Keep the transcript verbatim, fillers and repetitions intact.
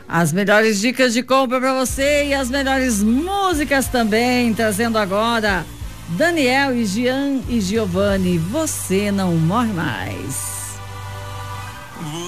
As melhores dicas de compra para você e as melhores músicas também, trazendo agora Daniel e Gian e Giovanni, Você Não Morre Mais.